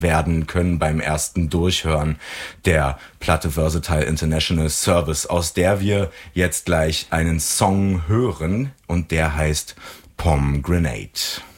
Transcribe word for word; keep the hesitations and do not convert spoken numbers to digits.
werden können beim ersten Durchhören der Platte Versatile International Service, aus der wir jetzt gleich einen Song hören und der heißt Pomegranate.